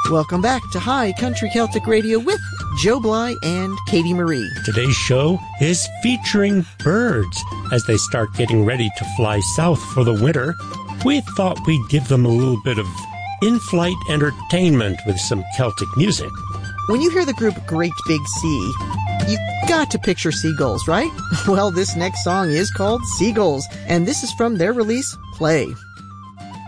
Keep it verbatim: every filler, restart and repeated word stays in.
Welcome back to High Country Celtic Radio with Joe Bly and Katie Marie. Today's show is featuring birds. As they start getting ready to fly south for the winter, we thought we'd give them a little bit of in-flight entertainment with some Celtic music. When you hear the group Great Big Sea, you've got to picture seagulls, right? Well, this next song is called Seagulls, and this is from their release, Play.